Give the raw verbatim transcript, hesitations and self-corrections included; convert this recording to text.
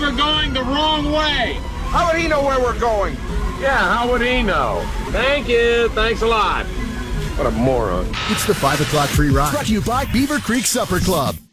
are going the wrong way. How would he know where we're going? Yeah, how would he know? Thank you. Thanks a lot. What a moron. It's the five o'clock free ride. Brought to you by Beaver Creek Supper Club.